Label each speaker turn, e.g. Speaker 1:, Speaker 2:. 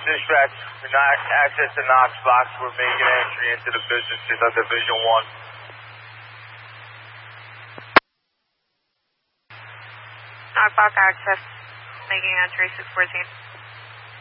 Speaker 1: Dispatch, we're not access to Knox Box. We're making entry into the businesses of Division 1.
Speaker 2: Knox Box access, making entry 614.